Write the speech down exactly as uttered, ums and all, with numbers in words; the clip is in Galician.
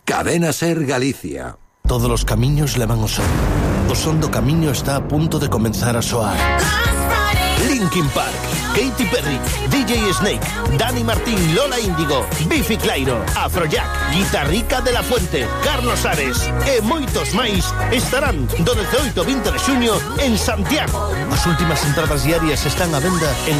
Cadena Ser Galicia. Todos os camiños levan o son. O son do camiño está a punto de comenzar a soar. Linkin Park, Katy Perry, D J Snake, Dani Martín, Lola Índigo, Bifi Clyro, Afrojack, Guitarrica de la Fuente, Carlos Ares e moitos máis estarán do dezaoito ao vinte de xuño en Santiago. As últimas entradas diarias están á venda en